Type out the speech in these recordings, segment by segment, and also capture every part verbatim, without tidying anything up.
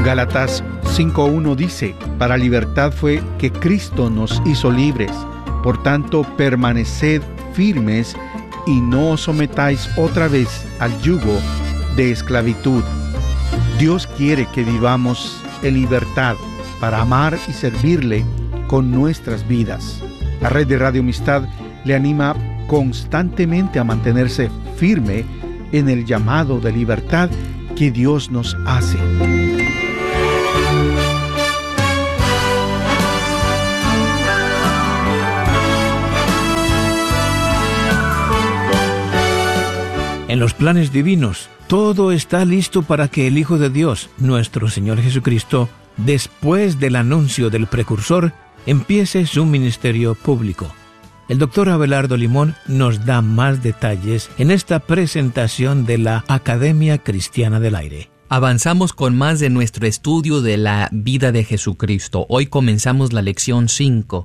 Gálatas cinco uno dice: para libertad fue que Cristo nos hizo libres. Por tanto, permaneced firmes y no os sometáis otra vez al yugo de esclavitud. Dios quiere que vivamos en libertad para amar y servirle con nuestras vidas. La red de Radio Amistad le anima constantemente a mantenerse firme en el llamado de libertad que Dios nos hace. En los planes divinos, todo está listo para que el Hijo de Dios, nuestro Señor Jesucristo, después del anuncio del precursor, empiece su ministerio público. El doctor Abelardo Limón nos da más detalles en esta presentación de la Academia Cristiana del Aire. Avanzamos con más de nuestro estudio de la vida de Jesucristo. Hoy comenzamos la lección cinco,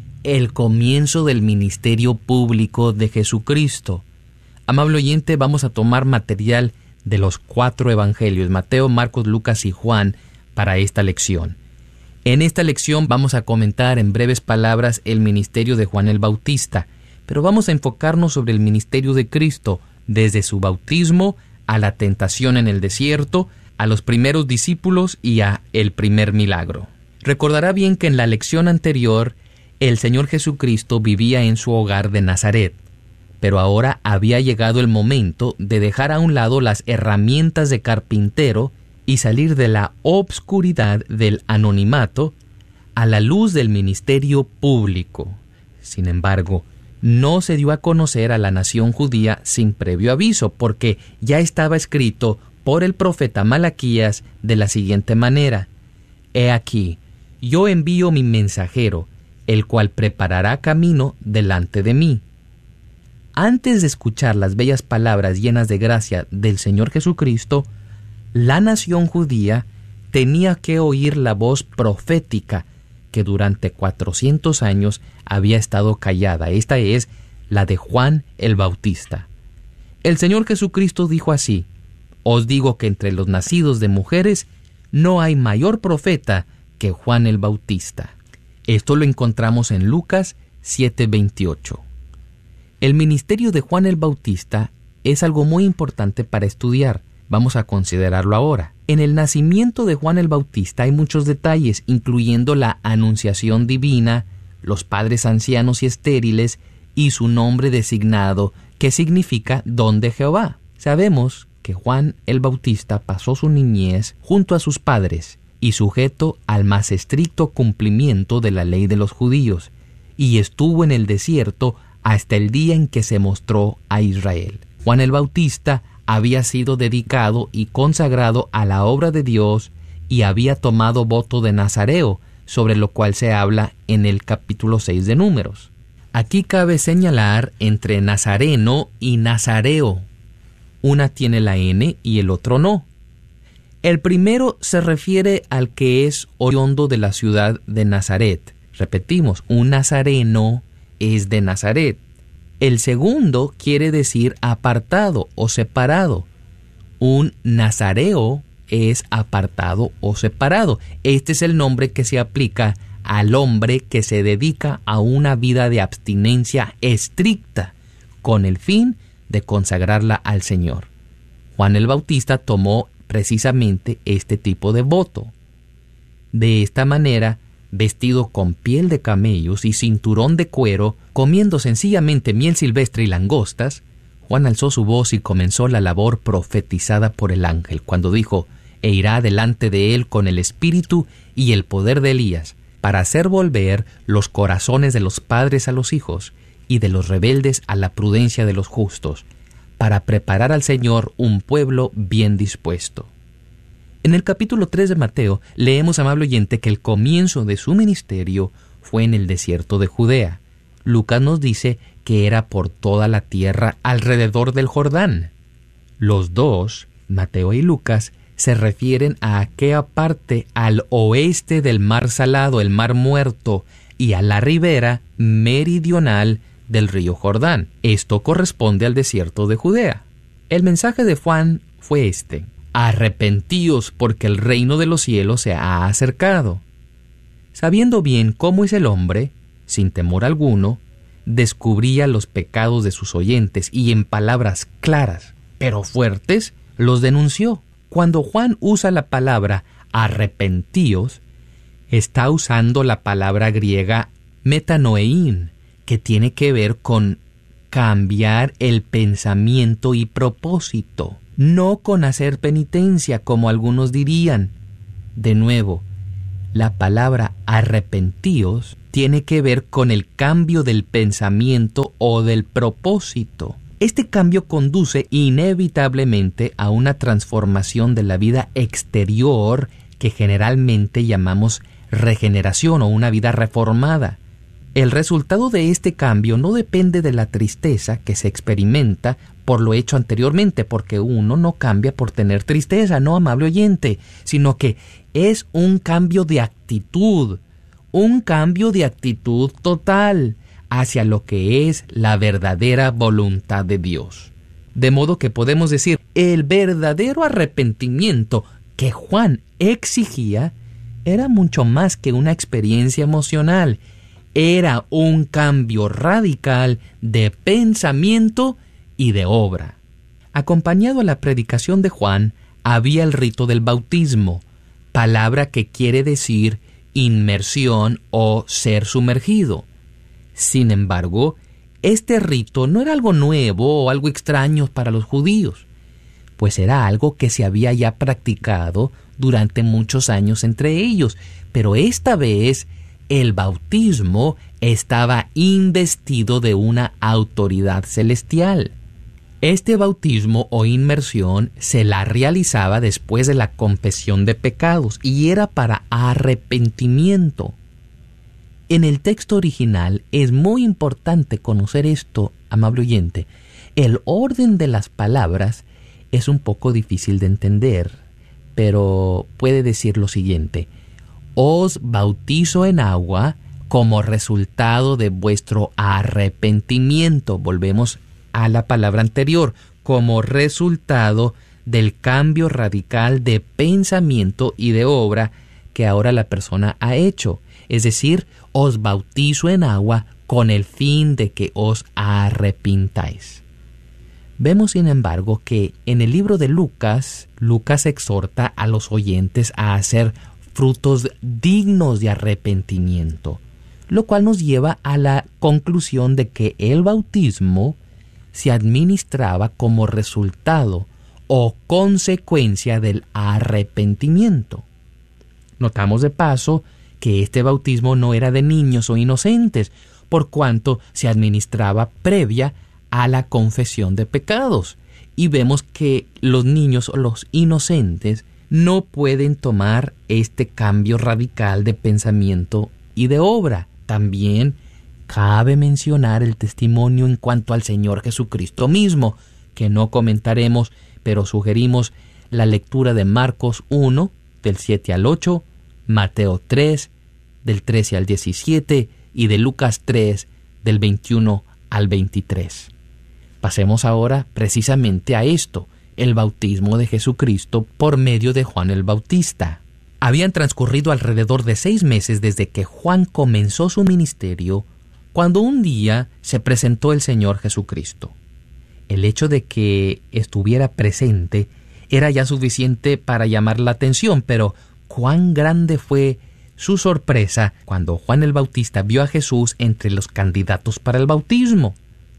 el comienzo del ministerio público de Jesucristo. Amable oyente, vamos a tomar material de los cuatro evangelios, Mateo, Marcos, Lucas y Juan, para esta lección. En esta lección vamos a comentar en breves palabras el ministerio de Juan el Bautista, pero vamos a enfocarnos sobre el ministerio de Cristo, desde su bautismo a la tentación en el desierto, a los primeros discípulos y a el primer milagro. Recordará bien que en la lección anterior, el Señor Jesucristo vivía en su hogar de Nazaret, pero ahora había llegado el momento de dejar a un lado las herramientas de carpintero y salir de la obscuridad del anonimato a la luz del ministerio público. Sin embargo, no se dio a conocer a la nación judía sin previo aviso, porque ya estaba escrito por el profeta Malaquías de la siguiente manera: He aquí, yo envío mi mensajero, el cual preparará camino delante de mí. Antes de escuchar las bellas palabras llenas de gracia del Señor Jesucristo, la nación judía tenía que oír la voz profética que durante cuatrocientos años había estado callada. Esta es la de Juan el Bautista. El Señor Jesucristo dijo así: Os digo que entre los nacidos de mujeres no hay mayor profeta que Juan el Bautista. Esto lo encontramos en Lucas siete veintiocho. El ministerio de Juan el Bautista es algo muy importante para estudiar. Vamos a considerarlo ahora. En el nacimiento de Juan el Bautista hay muchos detalles, incluyendo la anunciación divina, los padres ancianos y estériles, y su nombre designado, que significa don de Jehová. Sabemos que Juan el Bautista pasó su niñez junto a sus padres y sujeto al más estricto cumplimiento de la ley de los judíos, y estuvo en el desierto hasta el día en que se mostró a Israel. Juan el Bautista había sido dedicado y consagrado a la obra de Dios y había tomado voto de nazareo, sobre lo cual se habla en el capítulo seis de Números. Aquí cabe señalar entre nazareno y nazareo. Una tiene la N y el otro no. El primero se refiere al que es oriundo de la ciudad de Nazaret. Repetimos, un nazareno es de Nazaret. El segundo quiere decir apartado o separado. Un nazareo es apartado o separado. Este es el nombre que se aplica al hombre que se dedica a una vida de abstinencia estricta con el fin de consagrarla al Señor. Juan el Bautista tomó precisamente este tipo de voto. De esta manera, vestido con piel de camellos y cinturón de cuero, comiendo sencillamente miel silvestre y langostas, Juan alzó su voz y comenzó la labor profetizada por el ángel, cuando dijo: e irá delante de él con el espíritu y el poder de Elías, para hacer volver los corazones de los padres a los hijos, y de los rebeldes a la prudencia de los justos, para preparar al Señor un pueblo bien dispuesto. En el capítulo tres de Mateo leemos, amable oyente, que el comienzo de su ministerio fue en el desierto de Judea. Lucas nos dice que era por toda la tierra alrededor del Jordán. Los dos, Mateo y Lucas, se refieren a aquella parte al oeste del Mar Salado, el Mar Muerto, y a la ribera meridional del río Jordán. Esto corresponde al desierto de Judea. El mensaje de Juan fue este: arrepentíos porque el reino de los cielos se ha acercado. Sabiendo bien cómo es el hombre, sin temor alguno, descubría los pecados de sus oyentes y en palabras claras, pero fuertes, los denunció. Cuando Juan usa la palabra arrepentíos, está usando la palabra griega metanoein, que tiene que ver con cambiar el pensamiento y propósito, no con hacer penitencia, como algunos dirían. De nuevo, la palabra arrepentíos tiene que ver con el cambio del pensamiento o del propósito. Este cambio conduce inevitablemente a una transformación de la vida exterior que generalmente llamamos regeneración o una vida reformada. El resultado de este cambio no depende de la tristeza que se experimenta por lo hecho anteriormente, porque uno no cambia por tener tristeza, no, amable oyente, sino que es un cambio de actitud, un cambio de actitud total hacia lo que es la verdadera voluntad de Dios. De modo que podemos decir, el verdadero arrepentimiento que Juan exigía era mucho más que una experiencia emocional, era un cambio radical de pensamiento y de obra. Acompañado a la predicación de Juan, había el rito del bautismo, palabra que quiere decir inmersión o ser sumergido. Sin embargo, este rito no era algo nuevo o algo extraño para los judíos, pues era algo que se había ya practicado durante muchos años entre ellos, pero esta vez el bautismo estaba investido de una autoridad celestial. Este bautismo o inmersión se la realizaba después de la confesión de pecados y era para arrepentimiento. En el texto original es muy importante conocer esto, amable oyente. El orden de las palabras es un poco difícil de entender, pero puede decir lo siguiente: os bautizo en agua como resultado de vuestro arrepentimiento. Volvemos a la palabra anterior, como resultado del cambio radical de pensamiento y de obra que ahora la persona ha hecho. Es decir, os bautizo en agua con el fin de que os arrepintáis. Vemos, sin embargo, que en el libro de Lucas, Lucas exhorta a los oyentes a hacer frutos dignos de arrepentimiento, lo cual nos lleva a la conclusión de que el bautismo se administraba como resultado o consecuencia del arrepentimiento. Notamos de paso que este bautismo no era de niños o inocentes, por cuanto se administraba previa a la confesión de pecados. Y vemos que los niños o los inocentes no pueden tomar este cambio radical de pensamiento y de obra. También cabe mencionar el testimonio en cuanto al Señor Jesucristo mismo, que no comentaremos, pero sugerimos la lectura de Marcos uno, del siete al ocho, Mateo tres, del trece al diecisiete, y de Lucas tres, del veintiuno al veintitrés. Pasemos ahora precisamente a esto, el bautismo de Jesucristo por medio de Juan el Bautista. Habían transcurrido alrededor de seis meses desde que Juan comenzó su ministerio, cuando un día se presentó el Señor Jesucristo. El hecho de que estuviera presente era ya suficiente para llamar la atención, pero cuán grande fue su sorpresa cuando Juan el Bautista vio a Jesús entre los candidatos para el bautismo.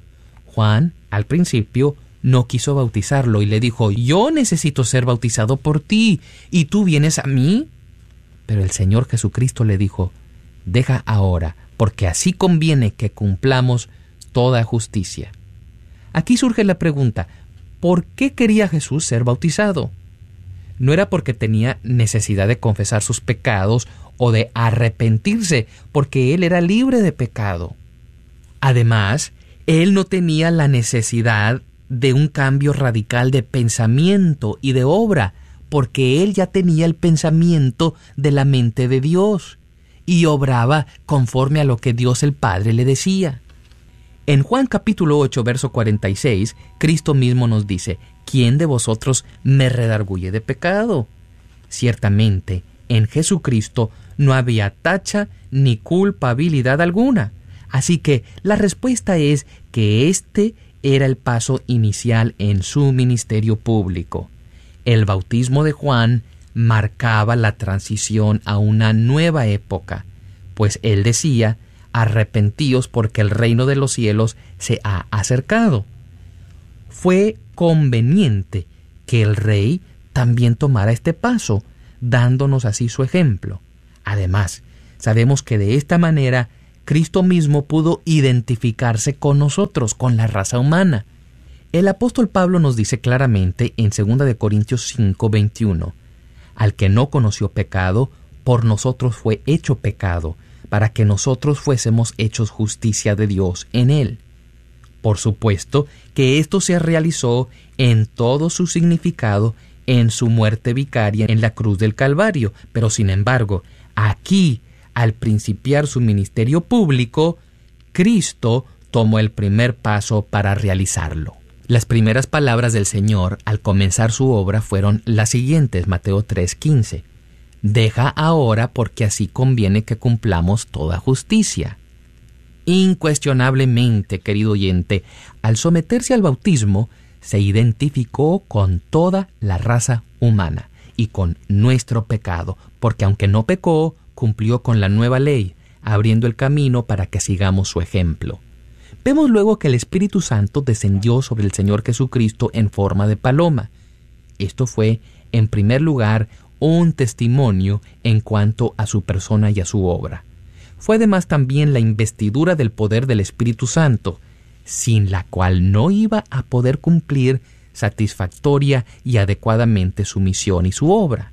Juan, al principio, no quiso bautizarlo y le dijo: yo necesito ser bautizado por ti, ¿y tú vienes a mí? Pero el Señor Jesucristo le dijo: deja ahora, porque así conviene que cumplamos toda justicia. Aquí surge la pregunta: ¿por qué quería Jesús ser bautizado? No era porque tenía necesidad de confesar sus pecados o de arrepentirse, porque él era libre de pecado. Además, él no tenía la necesidad de un cambio radical de pensamiento y de obra, porque él ya tenía el pensamiento de la mente de Dios y obraba conforme a lo que Dios el Padre le decía. En Juan capítulo ocho, verso cuarenta y seis, Cristo mismo nos dice: ¿quién de vosotros me redarguye de pecado? Ciertamente, en Jesucristo no había tacha ni culpabilidad alguna. Así que la respuesta es que este era el paso inicial en su ministerio público. El bautismo de Juan marcaba la transición a una nueva época, pues él decía: arrepentíos porque el reino de los cielos se ha acercado. Fue conveniente que el rey también tomara este paso, dándonos así su ejemplo. Además, sabemos que de esta manera Cristo mismo pudo identificarse con nosotros, con la raza humana. El apóstol Pablo nos dice claramente en segunda de Corintios cinco, veintiuno: al que no conoció pecado, por nosotros fue hecho pecado, para que nosotros fuésemos hechos justicia de Dios en él. Por supuesto que esto se realizó en todo su significado en su muerte vicaria en la cruz del Calvario, pero sin embargo, aquí, al principiar su ministerio público, Cristo tomó el primer paso para realizarlo. Las primeras palabras del Señor al comenzar su obra fueron las siguientes, Mateo tres, quince. Deja ahora, porque así conviene que cumplamos toda justicia. Incuestionablemente, querido oyente, al someterse al bautismo, se identificó con toda la raza humana y con nuestro pecado, porque aunque no pecó, cumplió con la nueva ley, abriendo el camino para que sigamos su ejemplo. Vemos luego que el Espíritu Santo descendió sobre el Señor Jesucristo en forma de paloma. Esto fue, en primer lugar, un testimonio en cuanto a su persona y a su obra. Fue además también la investidura del poder del Espíritu Santo, sin la cual no iba a poder cumplir satisfactoria y adecuadamente su misión y su obra.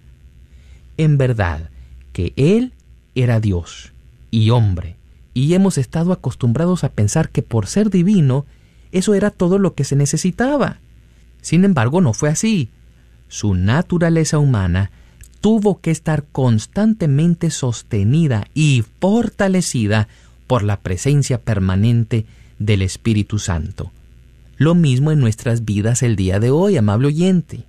En verdad que Él era Dios y hombre, y hemos estado acostumbrados a pensar que por ser divino, eso era todo lo que se necesitaba. Sin embargo, no fue así. Su naturaleza humana tuvo que estar constantemente sostenida y fortalecida por la presencia permanente del Espíritu Santo. Lo mismo en nuestras vidas el día de hoy, amable oyente.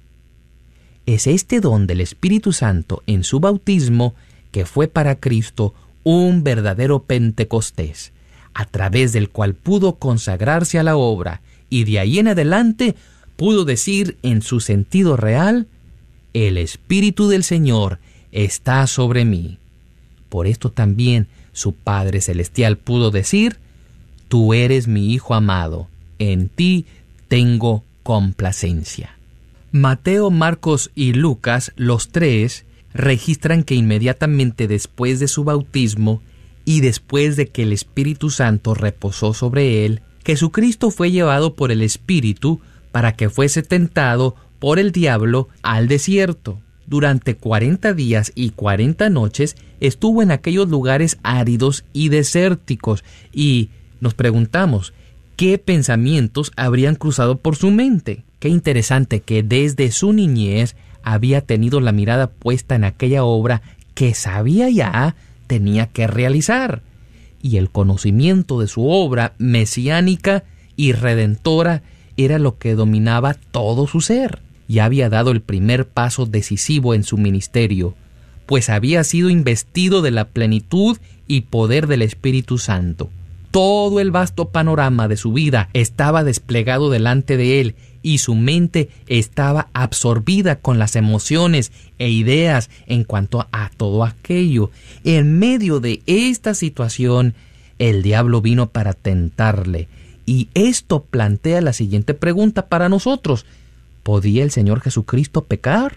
Es este don del Espíritu Santo en su bautismo que fue para Cristo un verdadero Pentecostés, a través del cual pudo consagrarse a la obra y de ahí en adelante pudo decir en su sentido real: el Espíritu del Señor está sobre mí. Por esto también su Padre Celestial pudo decir: tú eres mi Hijo amado, en ti tengo complacencia. Mateo, Marcos y Lucas, los tres, registran que inmediatamente después de su bautismo y después de que el Espíritu Santo reposó sobre él, Jesucristo fue llevado por el Espíritu para que fuese tentado por el diablo al desierto. Durante cuarenta días y cuarenta noches estuvo en aquellos lugares áridos y desérticos, y nos preguntamos, ¿qué pensamientos habrían cruzado por su mente? Qué interesante que desde su niñez había tenido la mirada puesta en aquella obra que sabía ya tenía que realizar, y el conocimiento de su obra mesiánica y redentora era lo que dominaba todo su ser. Ya había dado el primer paso decisivo en su ministerio, pues había sido investido de la plenitud y poder del Espíritu Santo. Todo el vasto panorama de su vida estaba desplegado delante de él, y su mente estaba absorbida con las emociones e ideas en cuanto a todo aquello. En medio de esta situación, el diablo vino para tentarle, y esto plantea la siguiente pregunta para nosotros: ¿podía el Señor Jesucristo pecar?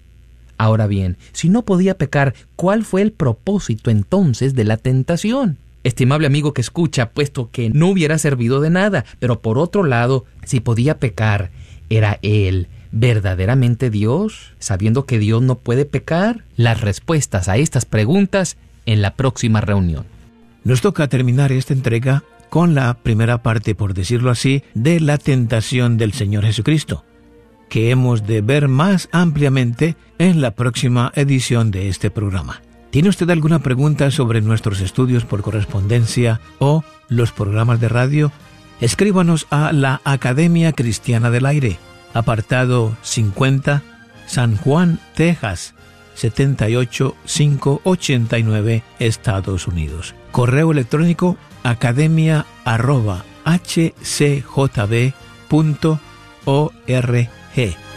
Ahora bien, si no podía pecar, ¿cuál fue el propósito entonces de la tentación? Estimable amigo que escucha, puesto que no hubiera servido de nada, pero por otro lado, si podía pecar, ¿era Él verdaderamente Dios, sabiendo que Dios no puede pecar? Las respuestas a estas preguntas en la próxima reunión. Nos toca terminar esta entrega con la primera parte, por decirlo así, de la tentación del Señor Jesucristo, que hemos de ver más ampliamente en la próxima edición de este programa. ¿Tiene usted alguna pregunta sobre nuestros estudios por correspondencia o los programas de radio? Escríbanos a la Academia Cristiana del Aire, apartado cincuenta, San Juan, Texas, setenta y ocho mil quinientos ochenta y nueve, Estados Unidos. Correo electrónico academia arroba h c j b punto org.